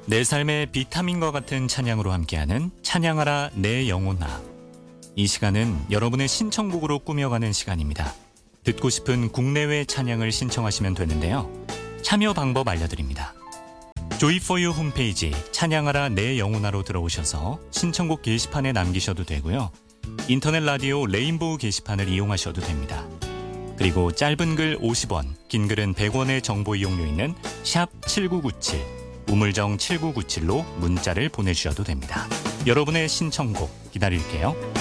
내 삶의 비타민과 같은 찬양으로 함께하는 찬양하라 내 영혼아. 이 시간은 여러분의 신청곡으로 꾸며가는 시간입니다. 듣고 싶은 국내외 찬양을 신청하시면 되는데요. 참여 방법 알려드립니다. 조이포유 홈페이지 찬양하라 내 영혼아로 들어오셔서 신청곡 게시판에 남기셔도 되고요. 인터넷 라디오 레인보우 게시판을 이용하셔도 됩니다. 그리고 짧은 글 50원, 긴 글은 100원의 정보 이용료 있는 샵 7997, 우물정 7997로 문자를 보내주셔도 됩니다. 여러분의 신청곡 기다릴게요.